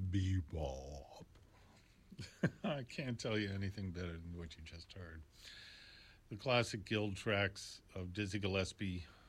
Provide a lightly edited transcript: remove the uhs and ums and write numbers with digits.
Bebop. I can't tell you anything better than what you just heard. The classic guild tracks of Dizzy Gillespie